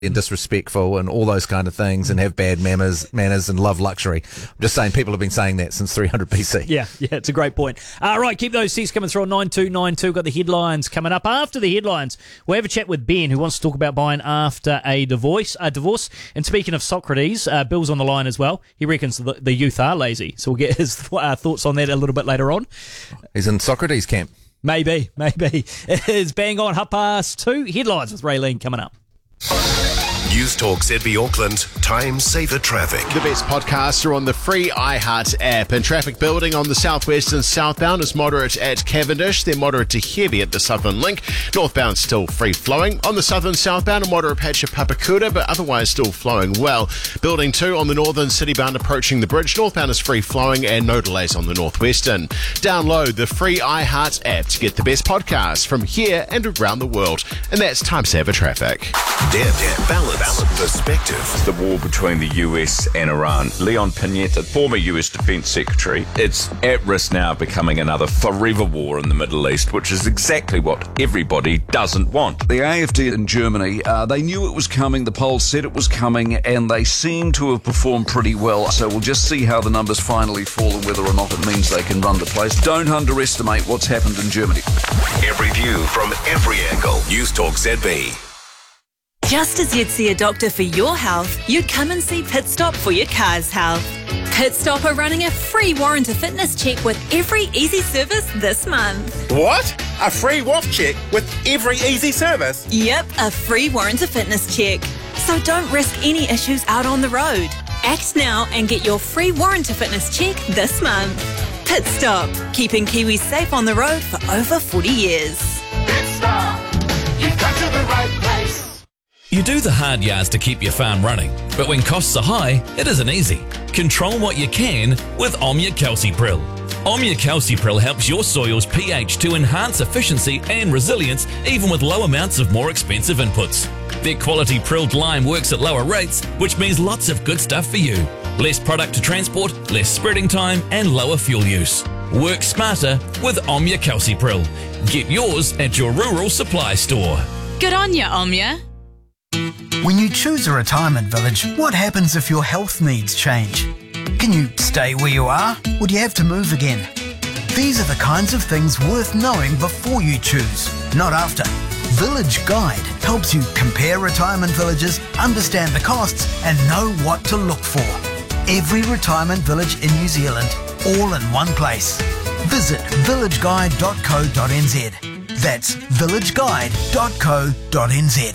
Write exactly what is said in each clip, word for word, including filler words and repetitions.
and disrespectful and all those kind of things and have bad manners, manners and love luxury. I'm just saying people have been saying that since three hundred B C. Yeah, yeah, it's a great point. All uh, right, keep those texts coming through on nine two nine two. Got the headlines coming up. After the headlines, we'll have a chat with Ben, who wants to talk about buying after a divorce. A divorce. And speaking of Socrates, uh, Bill's on the line as well. He reckons the, the youth are lazy, so we'll get his uh, thoughts on that a little bit later on. He's in Socrates camp. Maybe, maybe. It is bang on half past two. Headlines with Raylene coming up. News Talk Z B Auckland, time saver traffic. The best podcasts are on the free iHeart app, and traffic building on the southwest and southbound is moderate at Cavendish. They're moderate to heavy at the southern link. Northbound still free flowing. On the southern southbound, a moderate patch of Papakura, but otherwise still flowing well. Building two on the northern citybound approaching the bridge. Northbound is free flowing and no delays on the northwestern. Download the free iHeart app to get the best podcasts from here and around the world. And that's time saver traffic. Deb, Deb, balance. Perspective. The war between the U S and Iran. Leon Panetta, former U S Defence Secretary, it's at risk now of becoming another forever war in the Middle East, which is exactly what everybody doesn't want. The A F D in Germany, uh, they knew it was coming, the polls said it was coming, and they seem to have performed pretty well. So we'll just see how the numbers finally fall and whether or not it means they can run the place. Don't underestimate what's happened in Germany. Every view from every angle. News Talk Z B. Just as you'd see a doctor for your health, you'd come and see Pit Stop for your car's health. Pit Stop are running a free warranty fitness check with every easy service this month. What? A free W A F check with every easy service? Yep, a free warranty fitness check. So don't risk any issues out on the road. Act now and get your free warranty fitness check this month. Pit Stop, keeping Kiwis safe on the road for over forty years. Pit Stop, you've come to the right place. You do the hard yards to keep your farm running, but when costs are high, it isn't easy. Control what you can with Omnia Calcipril. Omnia Calcipril helps your soil's pH to enhance efficiency and resilience even with low amounts of more expensive inputs. Their quality prilled lime works at lower rates, which means lots of good stuff for you. Less product to transport, less spreading time, and lower fuel use. Work smarter with Omnia Calcipril. Get yours at your rural supply store. Good on ya, Omnia. When you choose a retirement village, what happens if your health needs change? Can you stay where you are, or do you have to move again? These are the kinds of things worth knowing before you choose, not after. Village Guide helps you compare retirement villages, understand the costs, and know what to look for. Every retirement village in New Zealand, all in one place. Visit village guide dot co dot n z. That's village guide dot co dot n z.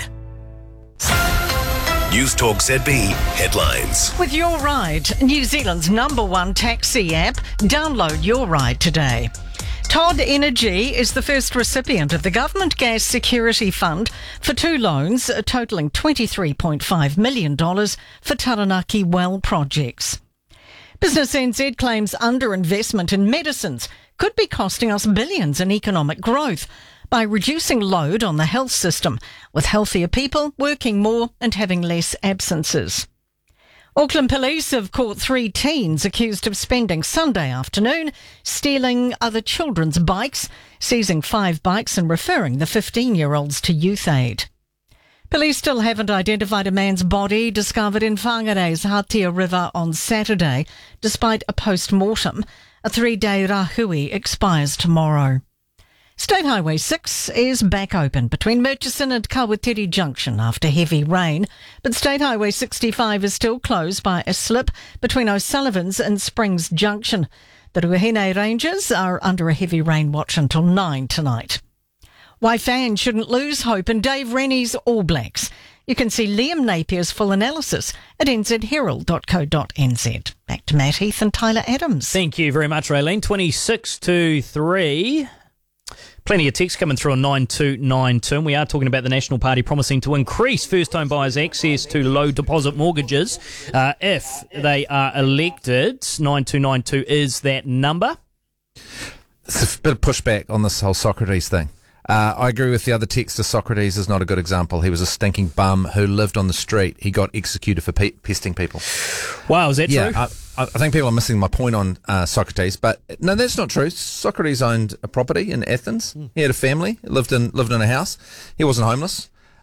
News Talk Z B headlines. With Your Ride, New Zealand's number one taxi app, download Your Ride today. Todd Energy is the first recipient of the Government Gas Security Fund for two loans totalling twenty-three point five million dollars for Taranaki well projects. Business N Z claims underinvestment in medicines could be costing us billions in economic growth by reducing load on the health system, with healthier people working more and having less absences. Auckland Police have caught three teens accused of spending Sunday afternoon stealing other children's bikes, seizing five bikes and referring the fifteen-year-olds to Youth Aid. Police still haven't identified a man's body discovered in Whangarei's Hatia River on Saturday, despite a post-mortem. A three-day rahui expires tomorrow. State Highway six is back open between Murchison and Kawatiri Junction after heavy rain, but State Highway sixty-five is still closed by a slip between O'Sullivan's and Springs Junction. The Ruahine Rangers are under a heavy rain watch until nine tonight. Why fans shouldn't lose hope in Dave Rennie's All Blacks. You can see Liam Napier's full analysis at n z herald dot co dot n z. Back to Matt Heath and Tyler Adams. Thank you very much, Raylene. twenty-six to three. Plenty of text coming through on nine two nine two. We are talking about the National Party promising to increase first-home buyers' access to low-deposit mortgages uh, if they are elected. nine two nine two is that number. It's a bit of pushback on this whole Socrates thing. Uh, I agree with the other texter. Socrates is not a good example. He was a stinking bum who lived on the street. He got executed for pe- pesting people. Wow, is that yeah, true? I, I think people are missing my point on uh, Socrates, but no, that's not true. Socrates owned a property in Athens. Mm. He had a family, lived in lived in a house. He wasn't homeless.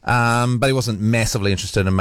Um, but he wasn't massively interested in